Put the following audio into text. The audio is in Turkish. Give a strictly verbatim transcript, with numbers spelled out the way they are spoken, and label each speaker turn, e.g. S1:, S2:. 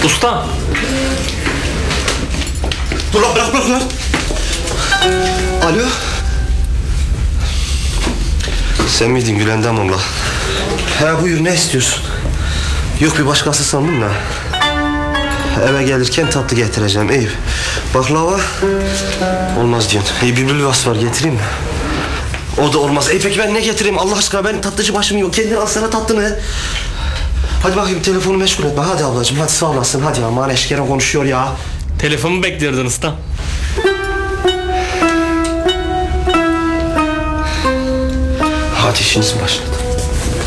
S1: Usta.
S2: Dur lan, bırak bırak lan. Alo. Sen miydin Gülendam abla? He buyur, ne istiyorsun? Yok, bir başkası sandım da. Eve gelirken tatlı getireceğim. İyi. Baklava olmaz diyorsun. İyi, bülbül vas var, getireyim mi? O da olmaz. İyi peki ben ne getireyim Allah aşkına? Ben tatlıcı başım yok. Kendin al sana tatlını. Hadi bakayım, telefonu meşgul etme. Hadi ablacığım, hadi sağ olasın. Hadi ya, aman eşkere konuşuyor ya.
S1: Telefonu bekliyordun usta.
S2: Hadi işiniz başladı.